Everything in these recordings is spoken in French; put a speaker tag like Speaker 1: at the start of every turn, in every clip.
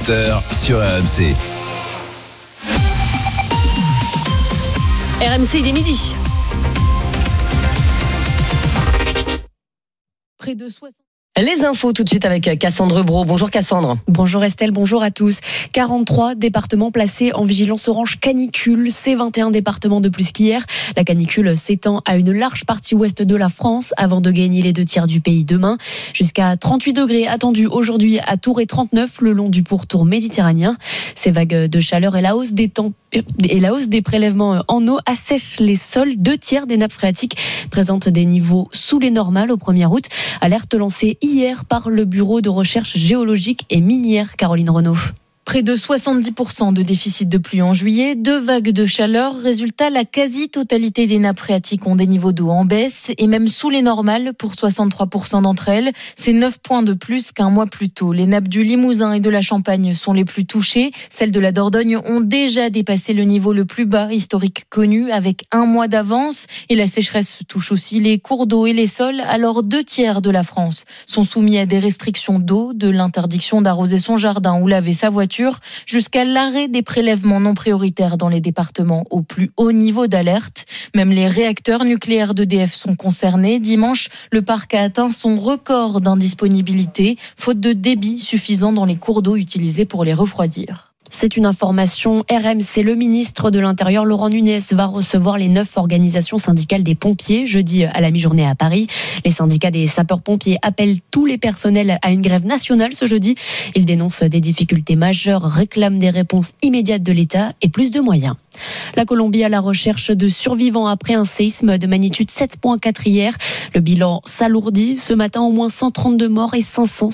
Speaker 1: 18h sur RMC.
Speaker 2: RMC, il est midi. Près de 60. Les infos tout de suite avec Cassandre Brault. Bonjour Cassandre.
Speaker 3: Bonjour Estelle, bonjour à tous. 43 départements placés en vigilance orange canicule. C'est 21 départements de plus qu'hier. La canicule s'étend à une large partie ouest de la France avant de gagner les 2 tiers du pays demain. Jusqu'à 38 degrés attendus aujourd'hui à Tours et 39 le long du pourtour méditerranéen. Ces vagues de chaleur et la hausse des prélèvements en eau assèchent les sols. 2 tiers des nappes phréatiques présentent des niveaux sous les normales au 1er août. Alerte lancée hier par le Bureau de recherche géologique et minière. Caroline Renaud.
Speaker 2: Près de 70% de déficit de pluie en juillet, 2 vagues de chaleur. Résultat, la quasi-totalité des nappes phréatiques ont des niveaux d'eau en baisse et même sous les normales pour 63% d'entre elles. C'est 9 points de plus qu'un mois plus tôt. Les nappes du Limousin et de la Champagne sont les plus touchées. Celles de la Dordogne ont déjà dépassé le niveau le plus bas historique connu avec 1 mois d'avance. Et la sécheresse touche aussi les cours d'eau et les sols. Alors 2 tiers de la France sont soumis à des restrictions d'eau, de l'interdiction d'arroser son jardin ou laver sa voiture, jusqu'à l'arrêt des prélèvements non prioritaires dans les départements au plus haut niveau d'alerte. Même les réacteurs nucléaires d'EDF sont concernés. Dimanche, le parc a atteint son record d'indisponibilité, faute de débit suffisant dans les cours d'eau utilisés pour les refroidir.
Speaker 3: C'est une information RMC. Le ministre de l'Intérieur, Laurent Nunez, va recevoir les 9 organisations syndicales des pompiers jeudi à la mi-journée à Paris. Les syndicats des sapeurs-pompiers appellent tous les personnels à une grève nationale ce jeudi. Ils dénoncent des difficultés majeures, réclament des réponses immédiates de l'État et plus de moyens. La Colombie à la recherche de survivants après un séisme de magnitude 7,4 hier. Le bilan s'alourdit. Ce matin, au moins 132 morts et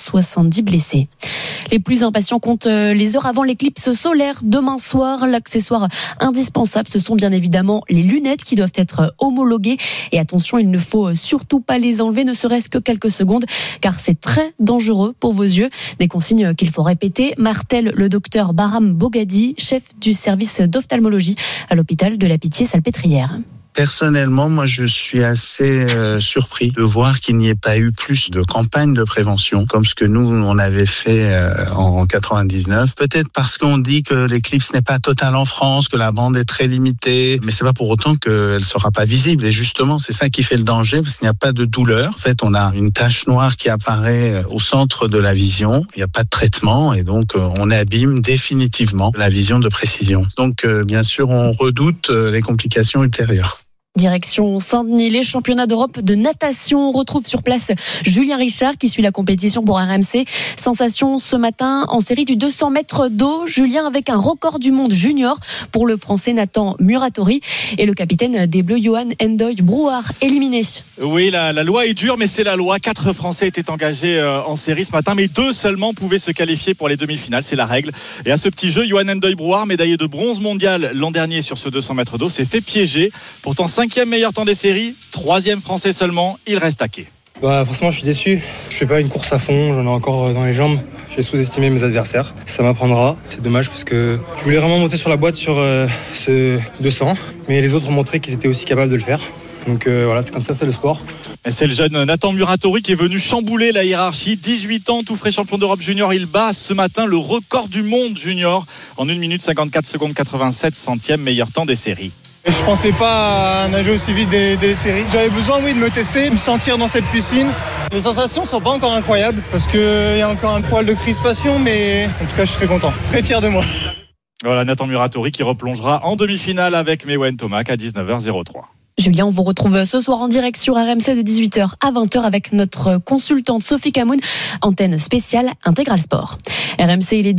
Speaker 3: 570 blessés. Les plus impatients comptent les heures avant l'éclipse solaire demain soir. L'accessoire indispensable, ce sont bien évidemment les lunettes qui doivent être homologuées. Et attention, il ne faut surtout pas les enlever, ne serait-ce que quelques secondes, car c'est très dangereux pour vos yeux. Des consignes qu'il faut répéter, martèle le docteur Bahram Bogadi, chef du service d'ophtalmologie à l'hôpital de la Pitié-Salpêtrière.
Speaker 4: Personnellement, moi, je suis assez surpris de voir qu'il n'y ait pas eu plus de campagnes de prévention comme ce que nous, on avait fait en 99. Peut-être parce qu'on dit que l'éclipse n'est pas totale en France, que la bande est très limitée, mais c'est pas pour autant qu'elle sera pas visible. Et justement, c'est ça qui fait le danger, parce qu'il n'y a pas de douleur. En fait, on a une tache noire qui apparaît au centre de la vision. Il n'y a pas de traitement, et donc on abîme définitivement la vision de précision. Donc, bien sûr, on redoute les complications ultérieures.
Speaker 3: Direction Saint-Denis, les championnats d'Europe de natation. On retrouve sur place Julien Richard qui suit la compétition pour RMC. Sensation ce matin en série du 200 mètres d'eau. Julien avec un record du monde junior pour le Français Nathan Muratori et le capitaine des Bleus Johan Endoy Brouard éliminé.
Speaker 5: Oui, la loi est dure, mais c'est la loi. 4 Français étaient engagés en série ce matin, mais 2 seulement pouvaient se qualifier pour les demi-finales. C'est la règle. Et à ce petit jeu, Johan Endoy Brouard, médaillé de bronze mondial l'an dernier sur ce 200 mètres d'eau, s'est fait piéger. Pourtant, 5e meilleur temps des séries, 3e français seulement, il reste à quai.
Speaker 6: Forcément je suis déçu, je fais pas une course à fond, j'en ai encore dans les jambes, j'ai sous-estimé mes adversaires, ça m'apprendra, c'est dommage parce que je voulais vraiment monter sur la boîte sur ce 200, mais les autres ont montré qu'ils étaient aussi capables de le faire. Donc voilà, c'est comme ça, c'est le sport.
Speaker 5: Et c'est le jeune Nathan Muratori qui est venu chambouler la hiérarchie. 18 ans, tout frais champion d'Europe junior. Il bat ce matin le record du monde junior en 1 minute 54 secondes 87, 100e meilleur temps des séries.
Speaker 7: Je pensais pas nager aussi vite dès les séries. J'avais besoin de me tester, de me sentir dans cette piscine. Les sensations sont pas encore incroyables parce qu'il y a encore un poil de crispation, mais en tout cas je suis très content, très fier de moi.
Speaker 5: Voilà Nathan Muratori qui replongera en demi-finale avec Mewen Tomac à 19h03.
Speaker 3: Julien, on vous retrouve ce soir en direct sur RMC de 18h à 20h avec notre consultante Sophie Camoun, antenne spéciale Intégral Sport. RMC, il est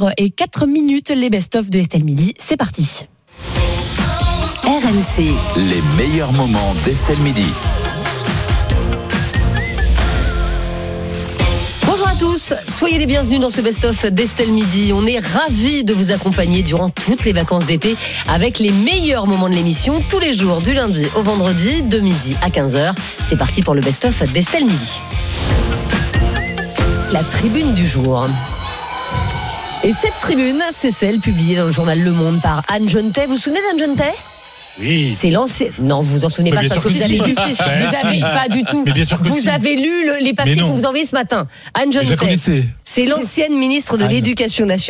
Speaker 3: 10h04, les best-of de Estelle Midi, c'est parti.
Speaker 1: RMC, les meilleurs moments d'Estelle Midi.
Speaker 2: Bonjour à tous, soyez les bienvenus dans ce best-of d'Estelle Midi. On est ravis de vous accompagner durant toutes les vacances d'été avec les meilleurs moments de l'émission tous les jours du lundi au vendredi de midi à 15h. C'est parti pour le best-of d'Estelle Midi. La tribune du jour. Et cette tribune, c'est celle publiée dans le journal Le Monde par Anne Jontet. Vous vous souvenez d'Anne Jontet ?
Speaker 8: Oui.
Speaker 2: C'est l'ancien. Non, vous vous en souvenez pas parce que vous avez lu. Vous avez pas du tout.
Speaker 8: Mais bien sûr que
Speaker 2: vous
Speaker 8: si.
Speaker 2: avez lu les papiers qu'on vous a envoyés ce matin. Anne Jontet.
Speaker 8: Je la connaissais.
Speaker 2: C'est l'ancienne ministre de l'Éducation nationale.